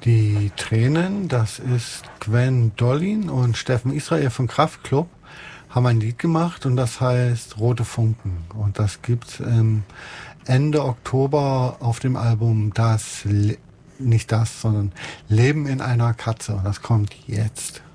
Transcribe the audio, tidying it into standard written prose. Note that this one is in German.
Die Tränen, das ist Gwen Dollin und Steffen Israel von Kraftklub, haben ein Lied gemacht und das heißt Rote Funken. Und das gibt's Ende Oktober auf dem Album nicht das, sondern Leben in einer Katze. Und das kommt jetzt.